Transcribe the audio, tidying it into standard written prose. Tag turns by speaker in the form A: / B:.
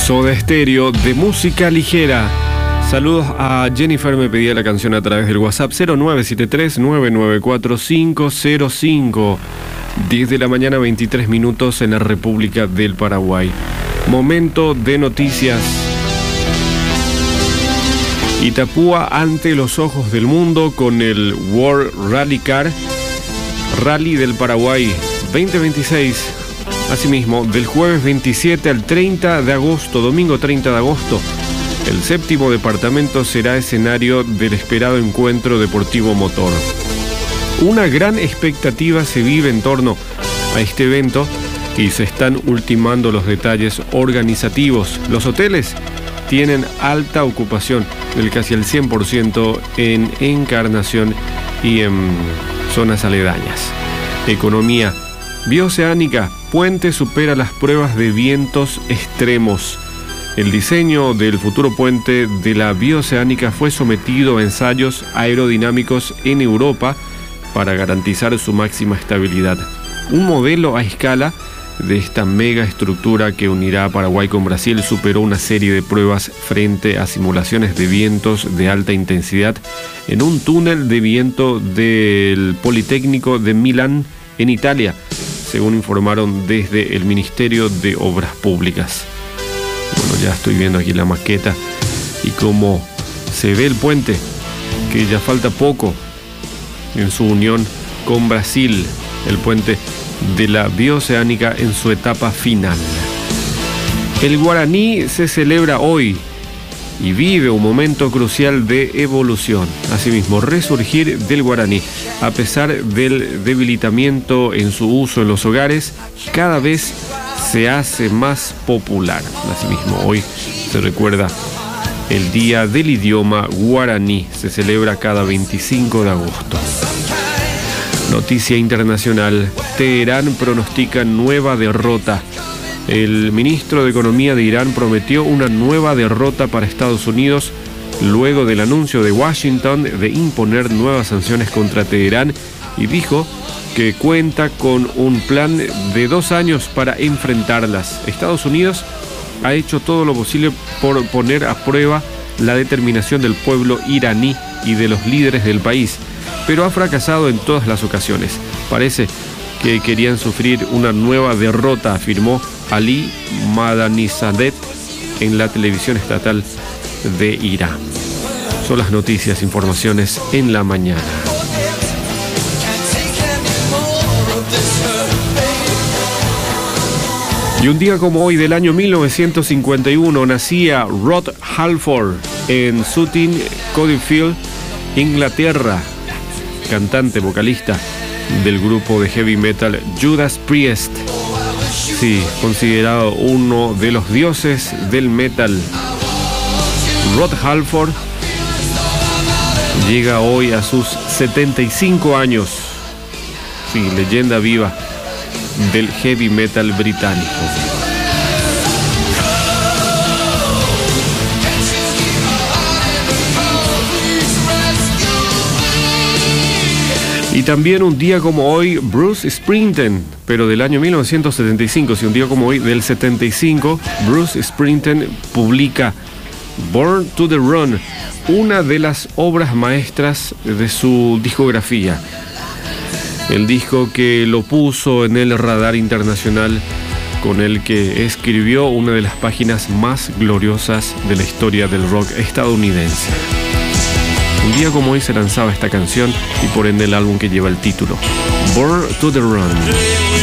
A: Soda Stereo de música ligera. Saludos a Jennifer, me pedía la canción a través del WhatsApp 0973-994-505. 10 de la mañana, 23 minutos en la República del Paraguay. Momento de noticias. Itapúa ante los ojos del mundo con el World Rally Car Rally del Paraguay 2026. Asimismo, del jueves 27 al 30 de agosto, domingo 30 de agosto, el séptimo departamento será escenario del esperado encuentro deportivo motor. Una gran expectativa se vive en torno a este evento y se están ultimando los detalles organizativos. Los hoteles tienen alta ocupación, del casi el 100% en Encarnación y en zonas aledañas. Economía bioceánica. Puente supera las pruebas de vientos extremos. El diseño del futuro puente de la bioceánica fue sometido a ensayos aerodinámicos en Europa para garantizar su máxima estabilidad. Un modelo a escala de esta mega estructura que unirá a Paraguay con Brasil superó una serie de pruebas frente a simulaciones de vientos de alta intensidad en un túnel de viento del Politécnico de Milán, en Italia, según informaron desde el Ministerio de Obras Públicas. Bueno, ya estoy viendo aquí la maqueta y cómo se ve el puente, que ya falta poco en su unión con Brasil, el puente de la bioceánica en su etapa final. El guaraní se celebra hoy y vive un momento crucial de evolución. Asimismo, resurgir del guaraní, a pesar del debilitamiento en su uso en los hogares, cada vez se hace más popular. Asimismo, hoy se recuerda el Día del Idioma Guaraní. Se celebra cada 25 de agosto. Noticia internacional. Teherán pronostica nueva derrota. El ministro de Economía de Irán prometió una nueva derrota para Estados Unidos luego del anuncio de Washington de imponer nuevas sanciones contra Teherán y dijo que cuenta con un plan de 2 años para enfrentarlas. Estados Unidos ha hecho todo lo posible por poner a prueba la determinación del pueblo iraní y de los líderes del país, pero ha fracasado en todas las ocasiones. Parece que querían sufrir una nueva derrota, afirmó Ali Madanizadeh en la televisión estatal de Irán. Son las noticias, informaciones en la mañana. Y un día como hoy del año 1951 nacía Rod Halford en Sutton, Coldfield, Inglaterra, cantante, vocalista del grupo de heavy metal Judas Priest. Sí, considerado uno de los dioses del metal. Rod Halford llega hoy a sus 75 años. Sí, leyenda viva del heavy metal británico. Y también un día como hoy, Bruce Springsteen, pero del año 1975, sí, un día como hoy del 75, Bruce Springsteen publica Born to the Run, una de las obras maestras de su discografía. El disco que lo puso en el radar internacional, con el que escribió una de las páginas más gloriosas de la historia del rock estadounidense. Un día como hoy se lanzaba esta canción y por ende el álbum que lleva el título, Born to the Run.